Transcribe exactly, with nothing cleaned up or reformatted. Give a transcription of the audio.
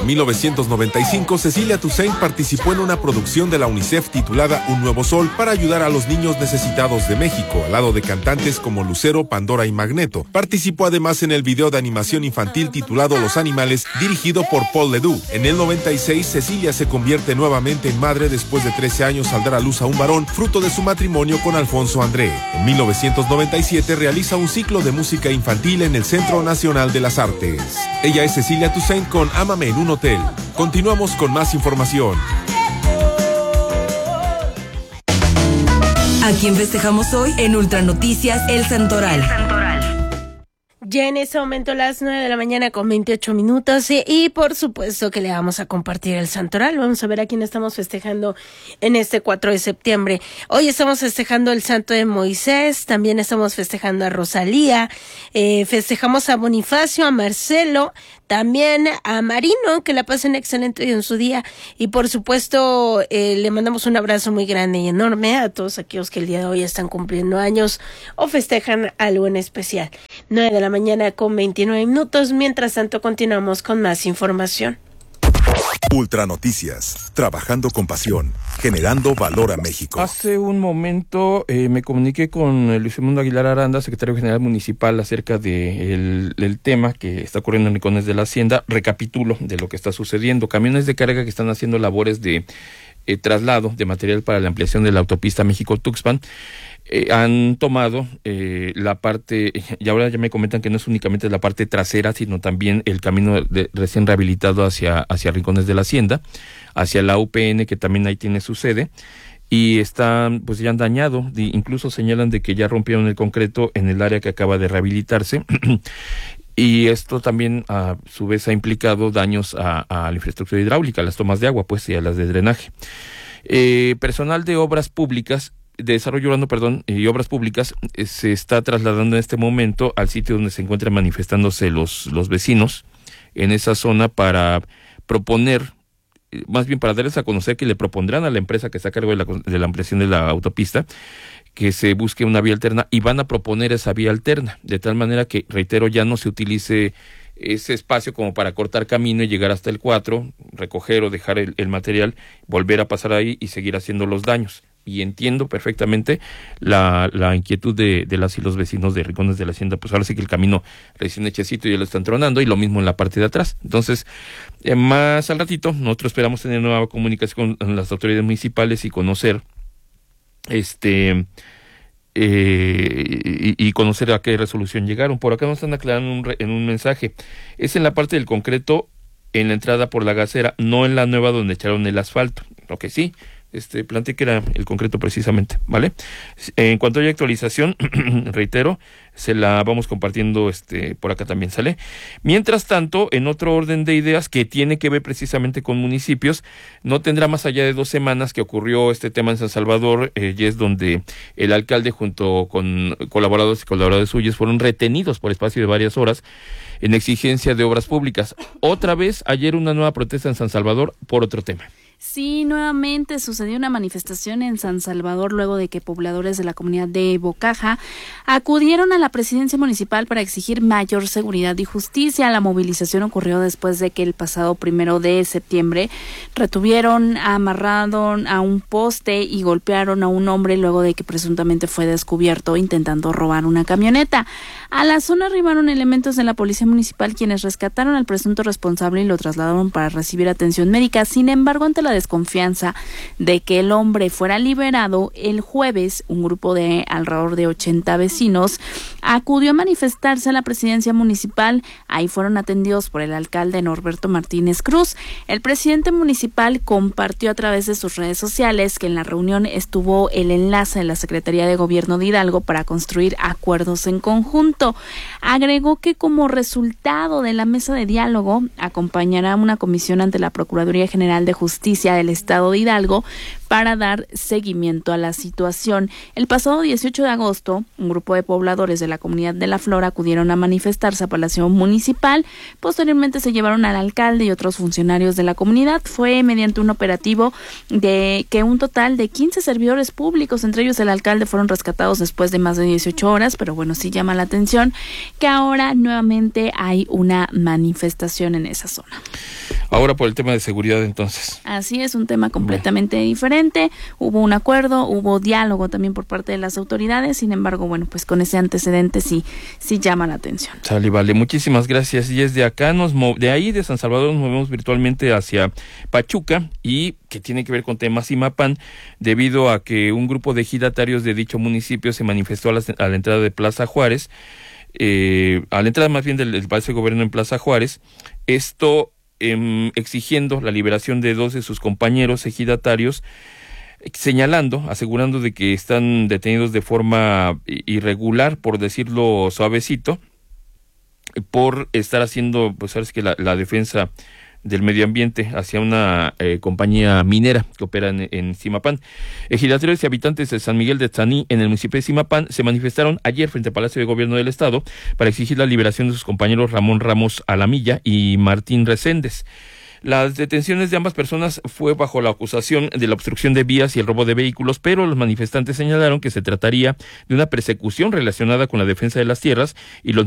mil novecientos noventa y cinco, Cecilia Toussaint participó en una producción de la UNICEF titulada Un Nuevo Sol para ayudar a los niños necesitados de México, al lado de cantantes como Lucero, Pandora y Magneto. Participó además en el video de animación infantil titulado Los Animales, dirigido por Paul Ledoux. En el noventa y seis, Cecilia se convierte nuevamente en madre después de trece años al dar a luz a un varón, fruto de su matrimonio con Alfonso André. En mil novecientos noventa y siete realiza un ciclo de música infantil en el Centro Nacional de las Artes. Ella es Cecilia Toussaint con Ámame en un hotel. Continuamos con más información. ¿A quién festejamos hoy? En Ultra Noticias, El Santoral. El Santoral. Ya en este momento las nueve de la mañana con veintiocho minutos y, y por supuesto que le vamos a compartir el santoral. Vamos a ver a quién estamos festejando en este cuatro de septiembre. Hoy estamos festejando el santo de Moisés, también estamos festejando a Rosalía, eh, festejamos a Bonifacio, a Marcelo, también a Marino, que la pasen excelente hoy en su día, y por supuesto eh, le mandamos un abrazo muy grande y enorme a todos aquellos que el día de hoy están cumpliendo años o festejan algo en especial. nueve de la mañana con veintinueve minutos, mientras tanto continuamos con más información. Ultra Noticias, trabajando con pasión, generando valor a México. Hace un momento eh, me comuniqué con Luis Mundo Aguilar Aranda, secretario general municipal, acerca del de el tema que está ocurriendo en Rincones de la Hacienda. Recapitulo de lo que está sucediendo. Camiones de carga que están haciendo labores de eh, traslado de material para la ampliación de la autopista México-Tuxpan. Eh, han tomado eh, la parte, y ahora ya me comentan que no es únicamente la parte trasera, sino también el camino de, recién rehabilitado hacia, hacia Rincones de la Hacienda, hacia la U P N, que también ahí tiene su sede, y están, pues ya han dañado, incluso señalan de que ya rompieron el concreto en el área que acaba de rehabilitarse, y esto también a su vez ha implicado daños a, a la infraestructura hidráulica, a las tomas de agua, pues, y a las de drenaje. Eh, personal de obras públicas de Desarrollo Urbano, perdón, y Obras Públicas eh, se está trasladando en este momento al sitio donde se encuentran manifestándose los, los vecinos en esa zona para proponer, eh, más bien para darles a conocer que le propondrán a la empresa que está a cargo de la, de la ampliación de la autopista que se busque una vía alterna, y van a proponer esa vía alterna, de tal manera que, reitero, ya no se utilice ese espacio como para cortar camino y llegar hasta el cuatro, recoger o dejar el, el material, volver a pasar ahí y seguir haciendo los daños. Y entiendo perfectamente la, la inquietud de, de las y los vecinos de Rincones de la Hacienda. Pues ahora sí que el camino recién hechecito ya lo están tronando, y lo mismo en la parte de atrás. Entonces, eh, más al ratito, nosotros esperamos tener nueva comunicación con las autoridades municipales y conocer este eh, y, y conocer a qué resolución llegaron. Por acá nos están aclarando un re, en un mensaje. Es en la parte del concreto, en la entrada por la gasera, no en la nueva donde echaron el asfalto. Lo que sí, Este, planteé que era el concreto precisamente, ¿vale? En cuanto haya actualización, reitero, se la vamos compartiendo este por acá también, ¿sale? Mientras tanto, en otro orden de ideas que tiene que ver precisamente con municipios, no tendrá más allá de dos semanas que ocurrió este tema en San Salvador, eh, y es donde el alcalde junto con colaboradores y colaboradores suyos fueron retenidos por espacio de varias horas en exigencia de obras públicas. Otra vez, ayer una nueva protesta en San Salvador por otro tema. Sí, nuevamente sucedió una manifestación en San Salvador luego de que pobladores de la comunidad de Bocaja acudieron a la presidencia municipal para exigir mayor seguridad y justicia. La movilización ocurrió después de que el pasado primero de septiembre retuvieron amarrado a un poste y golpearon a un hombre luego de que presuntamente fue descubierto intentando robar una camioneta. A la zona arribaron elementos de la policía municipal, quienes rescataron al presunto responsable y lo trasladaron para recibir atención médica. Sin embargo, ante la desconfianza de que el hombre fuera liberado, el jueves un grupo de alrededor de ochenta vecinos acudió a manifestarse a la presidencia municipal. Ahí fueron atendidos por el alcalde Norberto Martínez Cruz. El presidente municipal compartió a través de sus redes sociales que en la reunión estuvo el enlace de la Secretaría de Gobierno de Hidalgo para construir acuerdos en conjunto. Agregó que como resultado de la mesa de diálogo acompañará una comisión ante la Procuraduría General de Justicia del Estado de Hidalgo para dar seguimiento a la situación. El pasado dieciocho de agosto, un grupo de pobladores de la comunidad de La Flor acudieron a manifestarse a Palacio Municipal. Posteriormente se llevaron al alcalde y otros funcionarios de la comunidad. Fue mediante un operativo de que un total de quince servidores públicos, entre ellos el alcalde, fueron rescatados después de más de dieciocho horas, pero bueno, sí llama la atención que ahora nuevamente hay una manifestación en esa zona. Ahora por el tema de seguridad, entonces. Así es, un tema completamente bueno. diferente. Hubo un acuerdo, hubo diálogo también por parte de las autoridades. Sin embargo, bueno, pues con ese antecedente sí, sí llama la atención. Sale, vale, muchísimas gracias. Y desde acá, nos de ahí de San Salvador nos movemos virtualmente hacia Pachuca, y que tiene que ver con temas Zimapán, debido a que un grupo de ejidatarios de dicho municipio se manifestó a la, a la entrada de Plaza Juárez, eh, a la entrada más bien del, del Palacio de Gobierno en Plaza Juárez. Esto Eh, exigiendo la liberación de dos de sus compañeros ejidatarios, señalando, asegurando de que están detenidos de forma irregular, por decirlo suavecito, por estar haciendo, pues sabes que la, la defensa del medio ambiente hacia una eh, compañía minera que opera en, en Zimapán. Ejidatarios y habitantes de San Miguel de Tzaní, en el municipio de Zimapán, se manifestaron ayer frente al Palacio de Gobierno del Estado para exigir la liberación de sus compañeros Ramón Ramos Alamilla y Martín Reséndez. Las detenciones de ambas personas fue bajo la acusación de la obstrucción de vías y el robo de vehículos, pero los manifestantes señalaron que se trataría de una persecución relacionada con la defensa de las tierras y los